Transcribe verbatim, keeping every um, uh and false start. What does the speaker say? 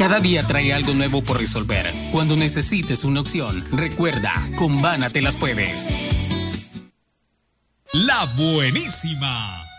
Cada día trae algo nuevo por resolver. Cuando necesites una opción, recuerda, con Vana te las puedes. La buenísima.